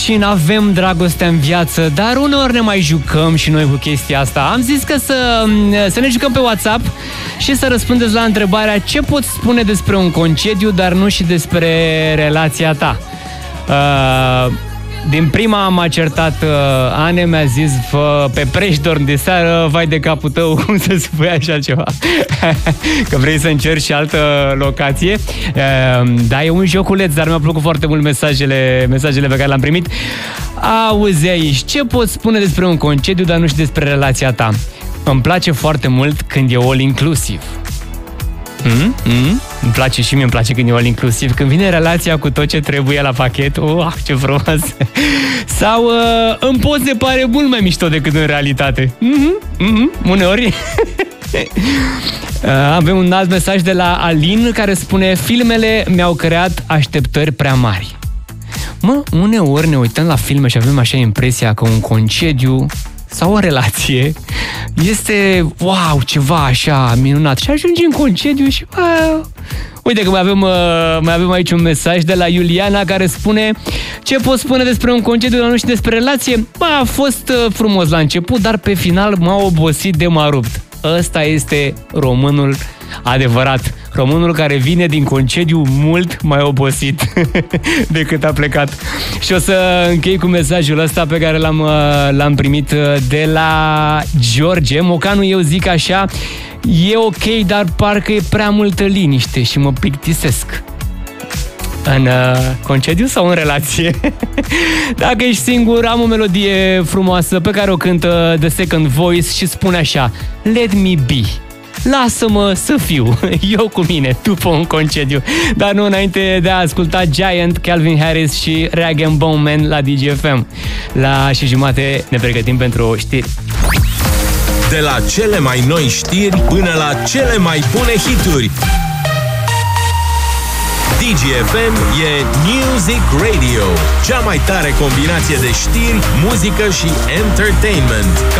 și n-avem dragostea în viață, dar uneori ne mai jucăm și noi cu chestia asta. Am zis că să ne jucăm pe WhatsApp și să răspundeți la întrebarea ce poți spune despre un concediu, dar nu și despre relația ta. Din prima m-a certat Ane, mi-a zis pe preș dorm de seară, vai de capul tău, cum să spui așa ceva? Că vrei să încerci și altă locație. Da, e un joculeț, dar mi-a plăcut foarte mult mesajele pe care le-am primit. Auzi aici, ce poți spune despre un concediu, dar nu și despre relația ta? Îmi place foarte mult când e all inclusiv. Îmi place și mie, îmi place când e all inclusiv. Când vine relația cu tot ce trebuie la pachet, ce frumos. Sau în poze se pare mult mai mișto decât în realitate. Uneori. Avem un alt mesaj de la Alin care spune: filmele mi-au creat așteptări prea mari. Uneori ne uităm la filme și avem așa impresia că un concediu sau o relație este, wow, ceva așa minunat. Și ajungi în concediu și, uite că mai avem aici un mesaj de la Iuliana care spune: ce poți spune despre un concediu, dar nu și despre relație? A fost frumos la început, dar pe final m-a obosit de m-a rupt. Ăsta este românul adevărat. Românul care vine din concediu mult mai obosit decât a plecat. Și o să închei cu mesajul ăsta pe care l-am primit de la George. Mocanu, eu zic așa: e ok, dar parcă e prea multă liniște și mă plictisesc. În concediu sau în relație? Dacă ești singur, am o melodie frumoasă pe care o cântă The Second Voice și spune așa: Let me be. Lasă-mă să fiu, eu cu mine, după un concediu. Dar nu înainte de a asculta Giant, Calvin Harris și Rag & Bone Man la DGFM. La 6:30 ne pregătim pentru știri. De la cele mai noi știri până la cele mai bune hituri, DGFM e Music Radio, cea mai tare combinație de știri, muzică și entertainment.